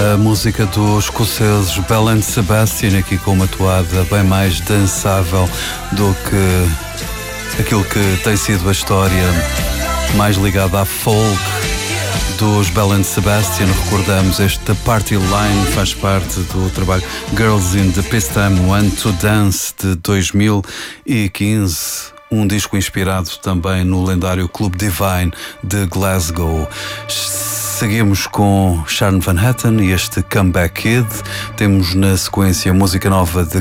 A música dos escoceses Belle and Sebastian, aqui com uma toada bem mais dançável do que aquilo que tem sido a história mais ligada à folk dos Belle and Sebastian. Recordamos este Party Line, faz parte do trabalho Girls in the Peace Time Want to Dance de 2015. Um disco inspirado também no lendário Club Divine de Glasgow. Seguimos com Sharon Van Etten e este Comeback Kid. Temos na sequência música nova de